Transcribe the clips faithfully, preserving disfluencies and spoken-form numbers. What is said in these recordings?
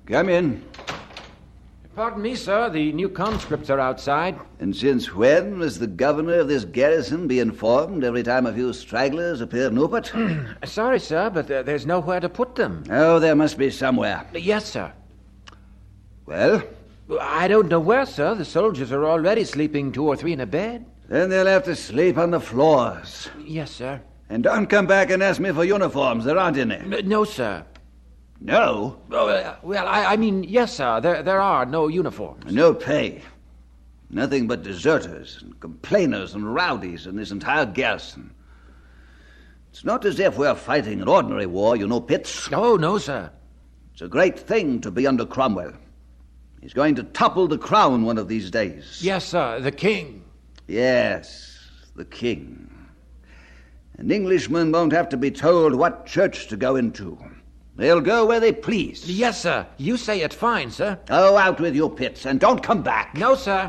Come in. Pardon me, sir. The new conscripts are outside. And since when must the governor of this garrison be informed every time a few stragglers appear in Newport? Sorry, sir, but uh, there's nowhere to put them. Oh, there must be somewhere. Yes, sir. Well? I don't know where, sir. The soldiers are already sleeping two or three in a bed. Then they'll have to sleep on the floors. Yes, sir. And don't come back and ask me for uniforms. There aren't any. N- no, sir. No? Oh, uh, well, I, I mean, yes, sir. There, there are no uniforms. No pay. Nothing but deserters and complainers and rowdies in this entire garrison. It's not as if we're fighting an ordinary war, you know, Pitts. Oh, no, sir. It's a great thing to be under Cromwell. He's going to topple the crown one of these days. Yes, sir. The king. Yes, the king. And Englishmen won't have to be told what church to go into. They'll go where they please. Yes, sir. You say it fine, sir. Oh, out with you, Pitts, and don't come back. No, sir.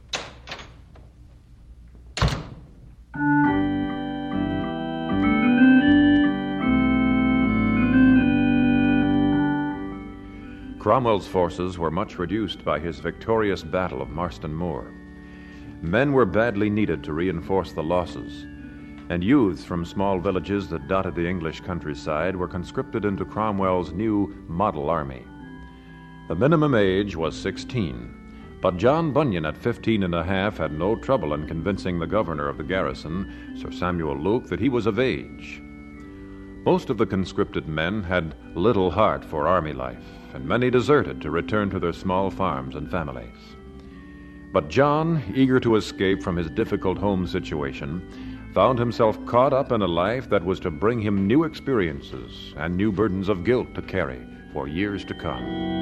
Cromwell's forces were much reduced by his victorious battle of Marston Moor. Men were badly needed to reinforce the losses, and youths from small villages that dotted the English countryside were conscripted into Cromwell's new model army. The minimum age was sixteen, but John Bunyan at fifteen and a half had no trouble in convincing the governor of the garrison, Sir Samuel Luke, that he was of age. Most of the conscripted men had little heart for army life, and many deserted to return to their small farms and families. But John, eager to escape from his difficult home situation, found himself caught up in a life that was to bring him new experiences and new burdens of guilt to carry for years to come.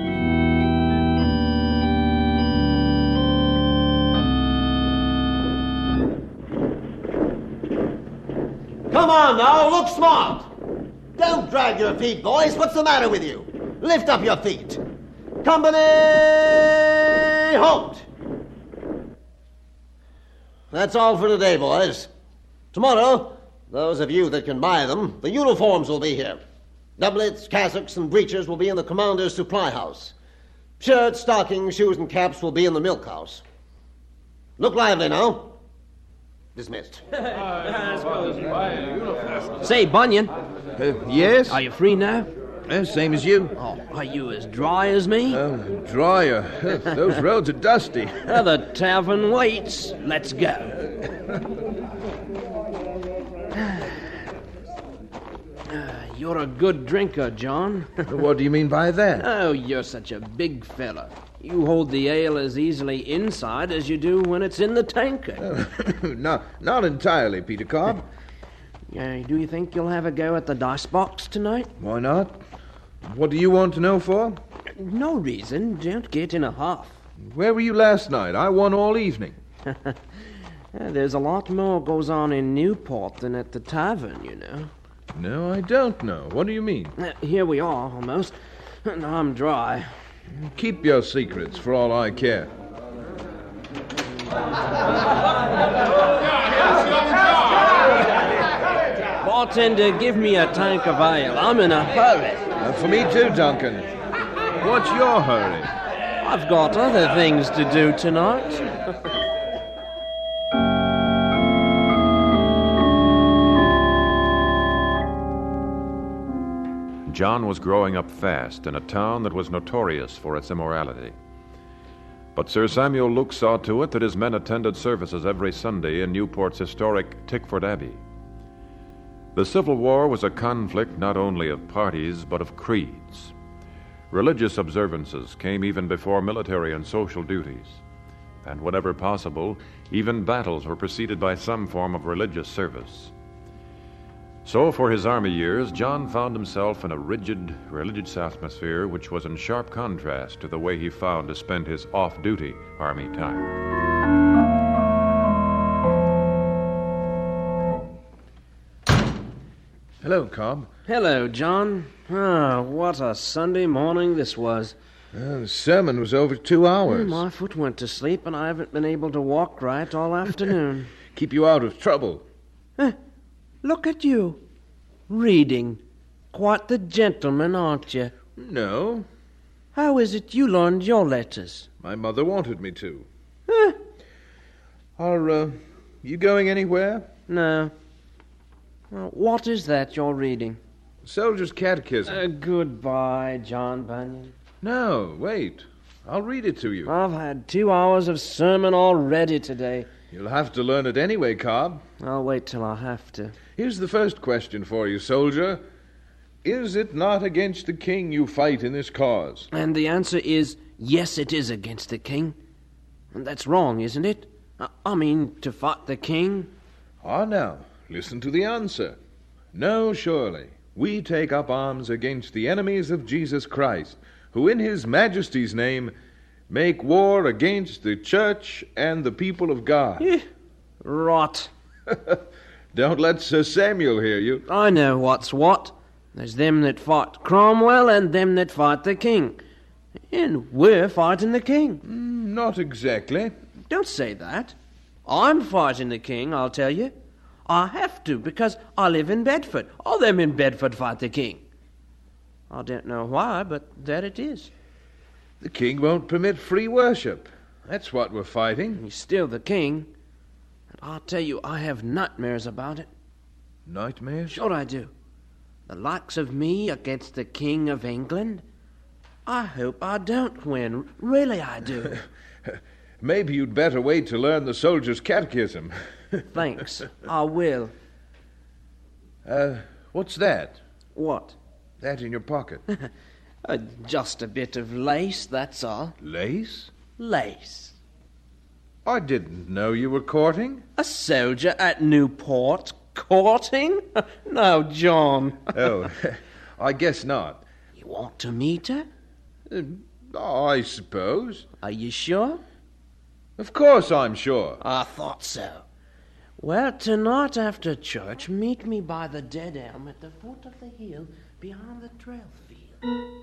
Come on now, look smart. Don't drag your feet, boys. What's the matter with you? Lift up your feet. Company, halt. That's all for today, boys. Tomorrow, those of you that can buy them, the uniforms will be here. Doublets, cassocks, and breeches will be in the commander's supply house. Shirts, stockings, shoes, and caps will be in the milk house. Look lively now. Dismissed. Say, Bunyan. Uh, yes? Are you free now? Uh, same as you. Oh, are you as dry as me? Oh, drier. Those roads are dusty. Uh, the tavern waits. Let's go. Uh, you're a good drinker, John. What do you mean by that? Oh, you're such a big fella. You hold the ale as easily inside as you do when it's in the tankard. Uh, not, not entirely, Peter Cobb. Uh, do you think you'll have a go at the dice box tonight? Why not? What do you want to know for? No reason. Don't get in a huff. Where were you last night? I won all evening. uh, there's a lot more goes on in Newport than at the tavern, you know. No, I don't know. What do you mean? Uh, here we are, almost. And I'm dry. Keep your secrets for all I care. Bartender, give me a tank of ale. I'm in a hurry. Uh, for me too, Duncan. What's your hurry? I've got other things to do tonight. John was growing up fast in a town that was notorious for its immorality. But Sir Samuel Luke saw to it that his men attended services every Sunday in Newport's historic Tickford Abbey. The Civil War was a conflict not only of parties, but of creeds. Religious observances came even before military and social duties, and whenever possible, even battles were preceded by some form of religious service. So, for his army years, John found himself in a rigid, religious atmosphere which was in sharp contrast to the way he found to spend his off-duty army time. Hello, Cobb. Hello, John. Ah, what a Sunday morning this was. Uh, the sermon was over two hours. My foot went to sleep, and I haven't been able to walk right all afternoon. Keep you out of trouble. Eh, look at you. Reading. Quite the gentleman, aren't you? No. How is it you learned your letters? My mother wanted me to. Huh? Are, uh, you going anywhere? No. Well, what is that you're reading? Soldier's Catechism. Uh, goodbye, John Bunyan. No, wait. I'll read it to you. I've had two hours of sermon already today. You'll have to learn it anyway, Cobb. I'll wait till I have to. Here's the first question for you, soldier. Is it not against the king you fight in this cause? And the answer is, yes, it is against the king. And that's wrong, isn't it? I, I mean, to fight the king. Ah, now, listen to the answer. No, surely. We take up arms against the enemies of Jesus Christ, who in his majesty's name make war against the church and the people of God. Eh, rot. Don't let Sir Samuel hear you. I know what's what. There's them that fight Cromwell and them that fight the king. And we're fighting the king. Mm, not exactly. Don't say that. I'm fighting the king, I'll tell you. I have to, because I live in Bedford. All them in Bedford fight the king. I don't know why, but there it is. The king won't permit free worship. That's what we're fighting. He's still the king. And I'll tell you, I have nightmares about it. Nightmares? Sure I do. The likes of me against the King of England. I hope I don't win. Really I do. Maybe you'd better wait to learn the soldier's catechism. Thanks. I will. Uh, what's that? What? That in your pocket? Uh, just a bit of lace, that's all. Lace? Lace. I didn't know you were courting. A soldier at Newport courting? No, John. Oh, I guess not. You want to meet her? Uh, I suppose. Are you sure? Of course I'm sure. I thought so. Well, tonight after church, meet me by the dead elm at the foot of the hill behind the trail field.